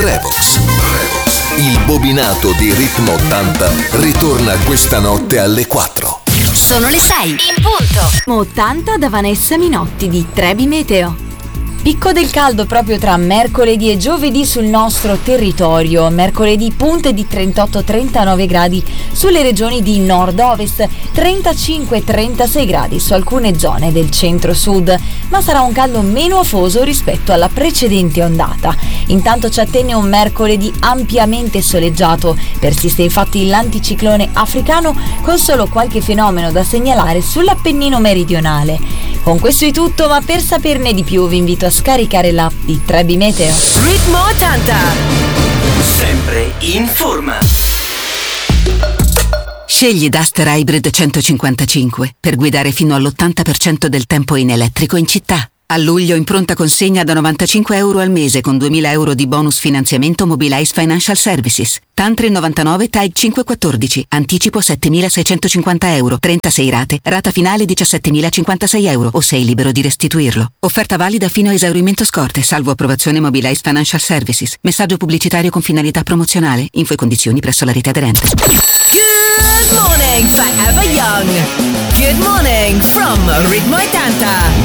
Revox. Il bobinato di Ritmo 80 ritorna questa notte alle 4. Sono le 6 in punto. 80 da Vanessa Minotti di Trebi Meteo. Picco del caldo proprio tra mercoledì e giovedì sul nostro territorio. Mercoledì punte di 38-39 gradi sulle regioni di nord-ovest, 35-36 gradi su alcune zone del centro-sud, ma sarà un caldo meno afoso rispetto alla precedente ondata. Intanto ci attende un mercoledì ampiamente soleggiato. Persiste infatti l'anticiclone africano con solo qualche fenomeno da segnalare sull'Appennino meridionale. Con questo è tutto, ma per saperne di più vi invito a scaricare l'app di Trebi Meteo. Ritmo 80. Sempre in forma. Scegli Duster Hybrid 155 per guidare fino all'80% del tempo in elettrico in città. A luglio in pronta consegna da €95 al mese con 2.000 euro di bonus finanziamento Mobilize Financial Services. Tantri 99 TAG 514. Anticipo 7.650 euro. 36 rate. Rata finale 17.056 euro o sei libero di restituirlo. Offerta valida fino a esaurimento scorte, salvo approvazione Mobilize Financial Services. Messaggio pubblicitario con finalità promozionale. Info e condizioni presso la rete aderente. Good morning, Forever Young. Good morning from Ritmo 80.